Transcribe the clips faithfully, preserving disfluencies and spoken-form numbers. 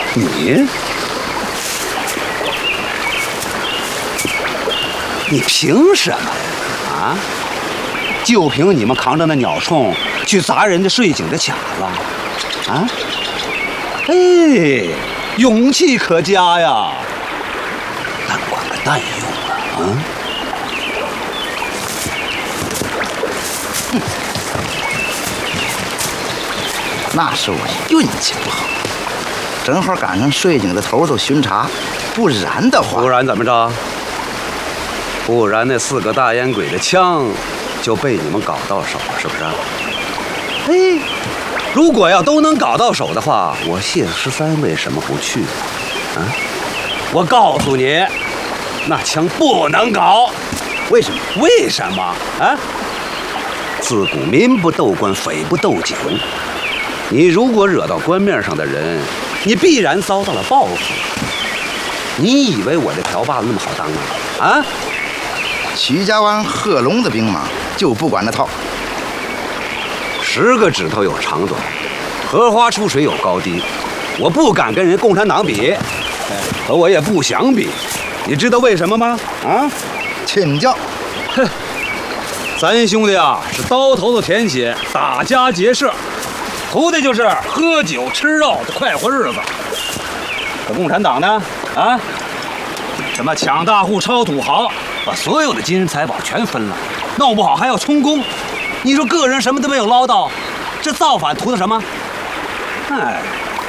你？你凭什么呀？啊？就凭你们扛着那鸟铳去砸人家税警的卡子？啊？哎，勇气可嘉呀！但管个蛋用啊！啊？ 哼，那是我运气不好，正好赶上税警的头都巡查，不然的话， 不然怎么着？不然那四个大烟鬼的枪就被你们搞到手，是不是？哎，如果要都能搞到手的话，我谢十三为什么不去？啊？我告诉你，那枪不能搞。 为什么？ 为什么？啊？自古民不斗官，匪不斗警。你如果惹到官面上的人，你必然遭到了报复。你以为我这瓢把子那么好当啊？啊？ 徐家湾贺龙的兵马就不管那套。 十个指头有长短，荷花出水有高低。我不敢跟人共产党比，可我也不想比。你知道为什么吗？啊？ 请教。 哼，咱兄弟啊是刀头子舔血，打家劫舍，图的就是喝酒吃肉的快活日子。可共产党呢？啊？什么抢大户、抄土豪，把所有的金银财宝全分了，弄不好还要充公。你说个人什么都没有捞到，这造反图的什么？哎，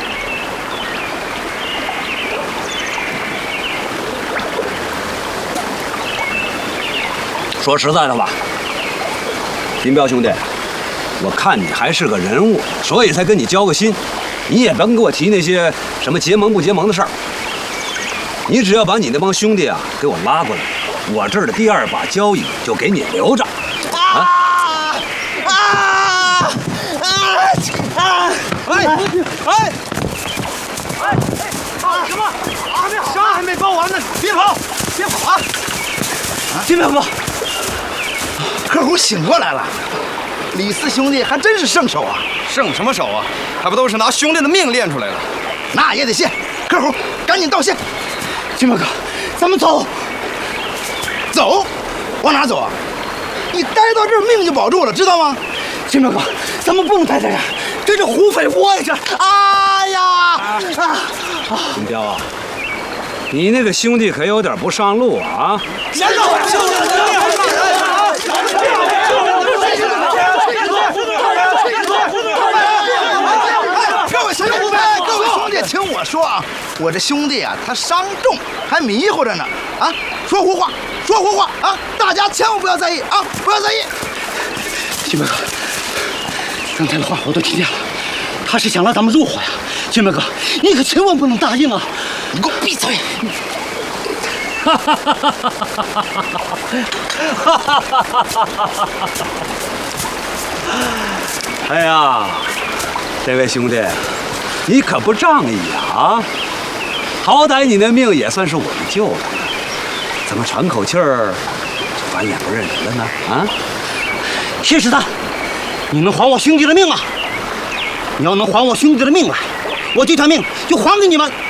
说实在的吧，林彪兄弟，我看你还是个人物，所以才跟你交个心。你也甭给我提那些什么结盟不结盟的事儿。你只要把你那帮兄弟啊给我拉过来，我这儿的第二把交椅就给你留着。啊啊啊啊！哎哎哎哎！跑什么？还没啥还没包完呢！别跑，别跑啊！金彪哥， 贺虎醒过来了，李四兄弟还真是圣手啊！ 圣什么手啊？还不都是拿兄弟的命练出来的？ 那也得谢。贺虎，赶紧道谢。 金彪哥，咱们走。 走？往哪走啊？你待到这儿命就保住了，知道吗？ 金彪哥，咱们不能待在这儿，这是胡匪窝呀！这，哎呀啊！ 金彪啊，你那个兄弟可有点不上路啊！ 别动！ 各位兄弟，各位兄弟，听我说啊，我这兄弟啊，他伤重，还迷糊着呢啊！说胡话，说胡话啊！大家千万不要在意啊，不要在意。 金彪哥，刚才的话我都听见了，他是想让咱们入伙呀！金彪哥，你可千万不能答应啊！ 你给我闭嘴！ 哈哈哈哈哈哈！哎呀，这位兄弟，你可不仗义啊！好歹你的命也算是我们救的，怎么喘口气儿就翻脸不认人了呢？啊！ 铁石子，你能还我兄弟的命吗？你要能还我兄弟的命来，我这条命就还给你们。